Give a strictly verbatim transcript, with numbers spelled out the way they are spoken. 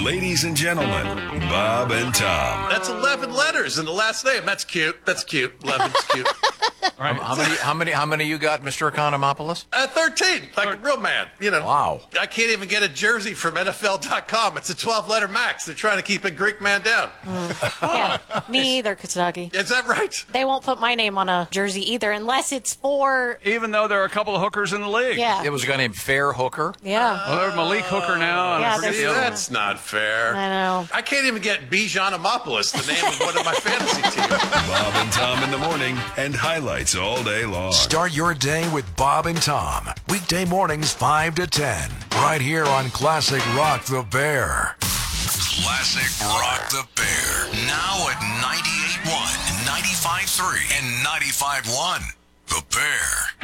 Ladies and gentlemen, Bob and Tom. That's eleven letters in the last name. That's cute. That's cute. eleven's cute. Right. How many? How many? How many you got, Mister Economopoulos? Uh, thirteen, like a real man. You know. Wow. I can't even get a jersey from N F L dot com. It's a twelve-letter max. They're trying to keep a Greek man down. Mm. Yeah, me either, Kazagi. Is that right? They won't put my name on a jersey either, unless it's for. Even though there are a couple of hookers in the league. Yeah. It was a guy named Fair Hooker. Yeah. Well, there's Malik Hooker now. And Yeah, I forget there's- the other one. That's not fair. I know. I can't even get Bijanomopoulos, the name of one of my fantasy teams. Bob and Tom in the morning and highlights all day long. Start your day with Bob and Tom. Weekday mornings five to ten. Right here on Classic Rock the Bear. Classic Rock the Bear. Now at ninety-eight point one, ninety-five point three, and ninety-five point one. The Bear.